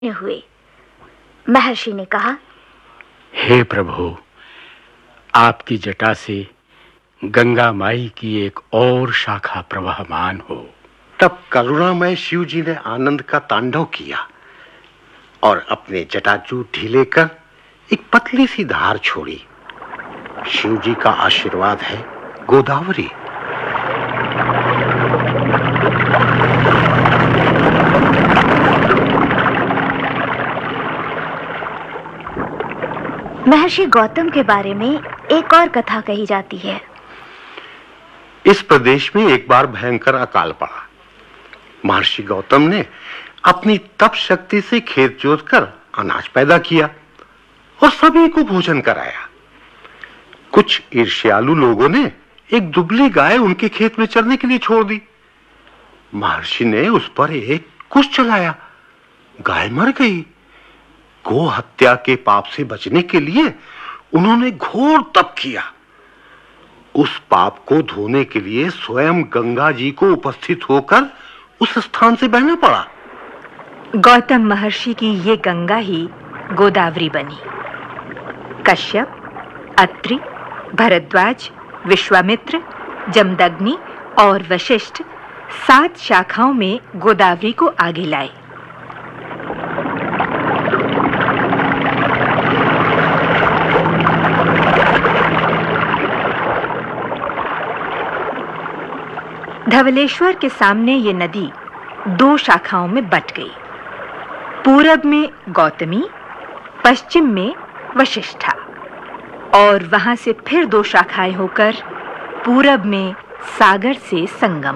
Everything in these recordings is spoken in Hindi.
हुए। महर्षि ने कहा, हे प्रभु, आपकी जटा से गंगा माई की एक और शाखा प्रवहमान हो। तब करुणामय शिव जी ने आनंद का तांडव किया और अपने जटाजू ढीले कर एक पतली सी धार छोड़ी। शिव जी का आशीर्वाद है गोदावरी। महर्षि गौतम के बारे में एक और कथा कही जाती है। इस प्रदेश में एक बार भयंकर अकाल पड़ा। महर्षि गौतम ने अपनी तप शक्ति से खेत जोतकर अनाज पैदा किया और सभी को भोजन कराया। कुछ ईर्ष्यालु लोगों ने एक दुबली गाय उनके खेत में चरने के लिए छोड़ दी। महर्षि ने उस पर एक कुश चलाया, गाय मर गई। गो हत्या के पाप से बचने के लिए उन्होंने घोर तप किया। उस पाप को धोने के लिए स्वयं गंगा जी को उपस्थित होकर उस स्थान से बहना पड़ा। गौतम महर्षि की ये गंगा ही गोदावरी बनी। कश्यप, अत्रि, भरद्वाज, विश्वामित्र, जमदग्नि और वशिष्ठ 7 शाखाओं में गोदावरी को आगे लाए। धवलेश्वर के सामने ये नदी 2 शाखाओं में बट गई। पूरब में गौतमी, पश्चिम में वशिष्ठा, और वहां से फिर 2 शाखाएं होकर पूरब में सागर से संगम।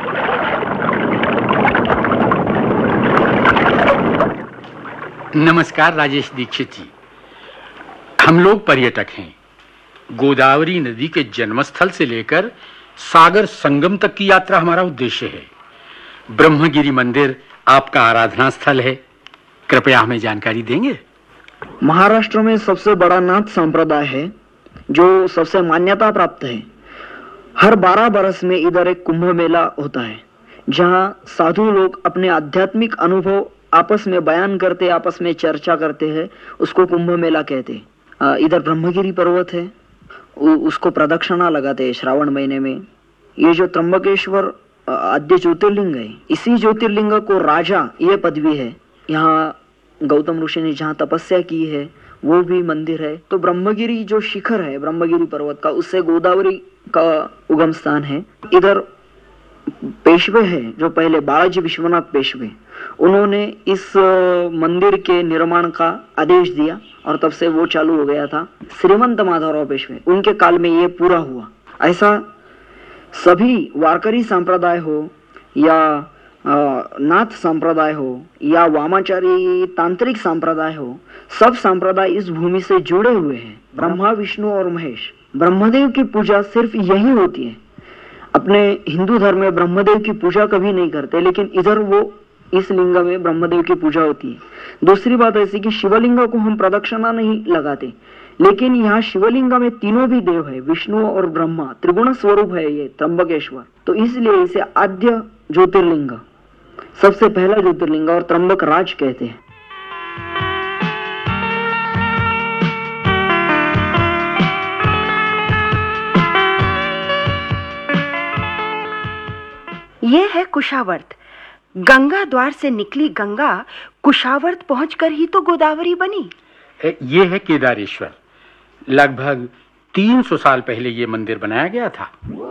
नमस्कार राजेश दीक्षित जी। हम लोग पर्यटक हैं। गोदावरी नदी के जन्मस्थल से लेकर सागर संगम तक की यात्रा हमारा उद्देश्य है। ब्रह्मगिरी मंदिर आपका आराधना स्थल है, कृपया हमें जानकारी देंगे? महाराष्ट्र में सबसे बड़ा नाथ संप्रदाय है जो सबसे मान्यता प्राप्त है। हर 12 बरस में इधर एक कुंभ मेला होता है जहां साधु लोग अपने आध्यात्मिक अनुभव आपस में बयान करते, आपस में चर्चा करते हैं। उसको कुंभ मेला कहते हैं। इधर ब्रह्मगिरी पर्वत है, उसको प्रदक्षिणा लगाते हैं श्रावण महीने में। ये जो त्र्यंबकेश्वर आद्य ज्योतिर्लिंग है, इसी ज्योतिर्लिंग को राजा ये पदवी है। यहाँ गौतम ऋषि ने जहाँ तपस्या की है वो भी मंदिर है। तो ब्रह्मगिरी जो शिखर है ब्रह्मगिरी पर्वत का, उससे गोदावरी का उगम स्थान है। इधर पेशवे है जो पहले बालाजी विश्वनाथ पेशवे, उन्होंने इस मंदिर के निर्माण का आदेश दिया और तब से वो चालू हो गया था। श्रीमंत माधवराव पेशवे, उनके काल में ये पूरा हुआ। ऐसा सभी वारकरी संप्रदाय हो या नाथ संप्रदाय हो या वामाचारी तांत्रिक संप्रदाय हो, सब संप्रदाय इस भूमि से जुड़े हुए हैं। ब्रह्मा, विष्णु और महेश, ब्रह्मदेव की पूजा सिर्फ यही होती है। अपने हिंदू धर्म में ब्रह्मदेव की पूजा कभी नहीं करते, लेकिन इधर वो इस लिंग में ब्रह्मदेव की पूजा होती है। दूसरी बात ऐसी कि शिवलिंग को हम प्रदक्षिणा नहीं लगाते, लेकिन यहाँ शिवलिंग में तीनों भी देव है, विष्णु और ब्रह्मा, त्रिगुण स्वरूप है ये त्र्यंबकेश्वर। तो इसलिए इसे आद्य ज्योतिर्लिंग, सबसे पहला ज्योतिर्लिंग और त्र्यंबक राज कहते हैं। यह है कुशावर्त। गंगा द्वार से निकली गंगा कुशावर्त पहुंचकर ही तो गोदावरी बनी। ये है केदारेश्वर। लगभग 300 साल पहले ये मंदिर बनाया गया था।